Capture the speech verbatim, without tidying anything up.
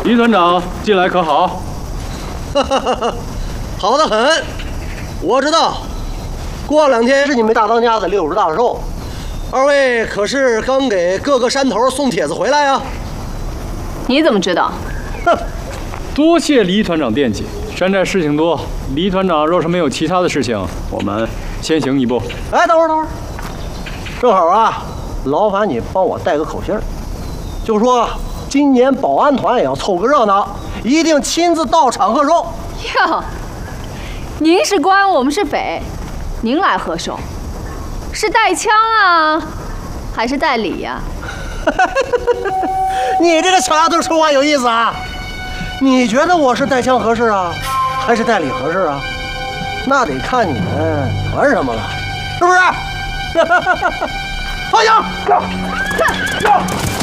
李团长近来可好？ 哈哈哈，好得很。我知道，过两天是你们大当家的六十大寿，二位可是刚给各个山头送帖子回来呀？ 你怎么知道？ 哼， 多谢李团长惦记。山寨事情多，李团长若是没有其他的事情，我们先行一步。 哎，等会儿等会儿，正好啊，劳烦你帮我带个口信儿，就说今年保安团也要凑个热闹，一定亲自到场贺寿。 哟，您是官，我们是匪，您来贺寿，是带枪啊，还是带礼呀、啊？ 你这个小丫头说话有意思啊！你觉得我是带枪合适啊，还是带礼合适啊？那得看你们团什么了，是不是？放枪！